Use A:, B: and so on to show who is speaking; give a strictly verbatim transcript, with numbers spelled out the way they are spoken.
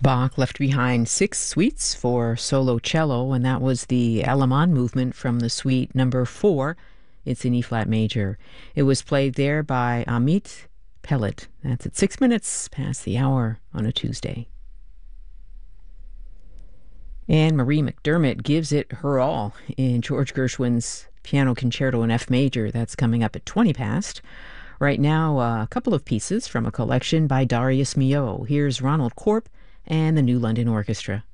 A: Bach left behind six suites for solo cello, and that was the Alaman movement from the suite number four. It's in E-flat major. It was played there by Amit Pellet. That's at six minutes past the hour on a Tuesday. And Marie McDermott gives it her all in George Gershwin's Piano Concerto in F major. That's coming up at twenty past. Right now, uh, a couple of pieces from a collection by Darius Milhaud. Here's Ronald Korp and the New London Orchestra.